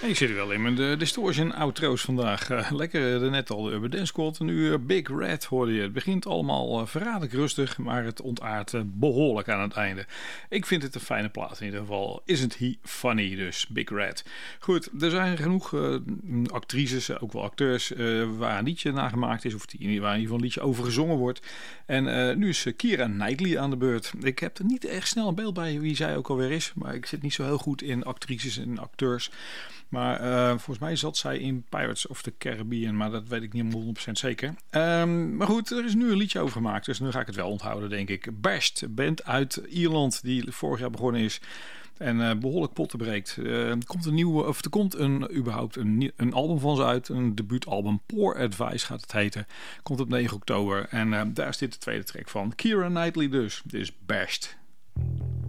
Ik zit er wel in mijn distortion outro's vandaag. Lekker, net al de Urban Dance Squad. Nu Big Red hoorde je. Het begint allemaal verraderlijk rustig, maar het ontaardt behoorlijk aan het einde. Ik vind het een fijne plaat in ieder geval. Isn't he funny dus, Big Red. Goed, er zijn genoeg actrices, ook wel acteurs, waar een liedje naar gemaakt is. Of waar in ieder geval een liedje over gezongen wordt. En nu is Keira Knightley aan de beurt. Ik heb er niet echt snel een beeld bij wie zij ook alweer is. Maar ik zit niet zo heel goed in actrices en acteurs. Maar volgens mij zat zij in Pirates of the Caribbean, maar dat weet ik niet helemaal 100% zeker. Maar goed, er is nu een liedje over gemaakt, dus nu ga ik het wel onthouden, denk ik. Bashed, band uit Ierland, die vorig jaar begonnen is en behoorlijk potten breekt. Er komt überhaupt een album van ze uit, een debuutalbum, Poor Advice gaat het heten. Komt op 9 oktober en daar is dit de tweede track van. Keira Knightley dus, dit is Bashed.